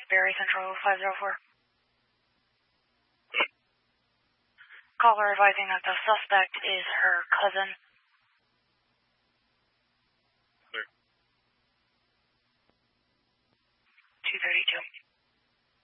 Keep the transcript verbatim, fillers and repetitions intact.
Berry Central five zero four. Caller advising that the suspect is her cousin.